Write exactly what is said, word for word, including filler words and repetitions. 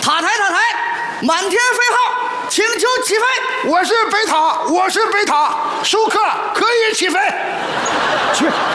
塔台塔台，满天飞号，请求起飞。 我是贝塔，我是贝塔，授课可以起飞。去。